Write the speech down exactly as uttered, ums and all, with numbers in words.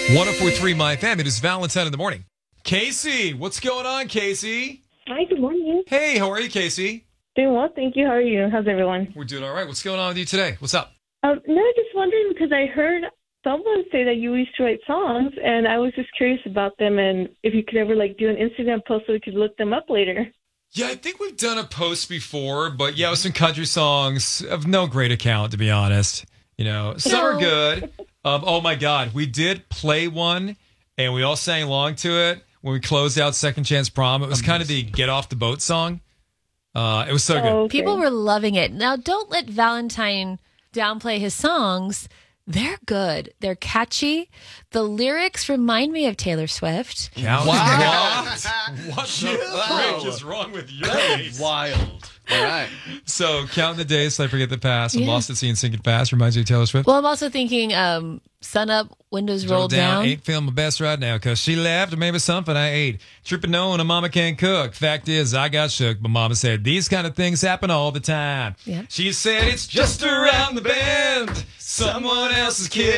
one oh four point three My Fam. It is Valentine in the morning. Casey, what's going on, Casey? Hi, good morning. Hey, how are you, Casey? Doing well, thank you. How are you? How's everyone? We're doing all right. What's going on with you today? What's up? Um, no, just wondering because I heard someone say that you used to write songs, and I was just curious about them and if you could ever like do an Instagram post so we could look them up later. Yeah, I think we've done a post before, but yeah, with some country songs of no great account, to be honest. You know, some No. are good. Um, oh my God, we did play one, and we all sang along to it when we closed out Second Chance Prom. It was kind of the Get Off the Boat song. Uh, it was so good. Oh, okay. People were loving it. Now, don't let Valentine downplay his songs. They're good. They're catchy. The lyrics remind me of Taylor Swift. Count Wow. What? What the Wow. frick is wrong with your That face? is wild. All right. So, Counting the Days, I Forget the Past. I'm Yeah. Lost at Sea and Sinking Fast. Reminds you of Taylor Swift. Well, I'm also thinking um, sun up, windows rolled down. Ain't feeling my best right now because she left or maybe something I ate. Tripping knowing a mama can't cook. Fact is, I got shook. But mama said these kind of things happen all the time. Yeah. She said it's just around the bend. Someone else's kid.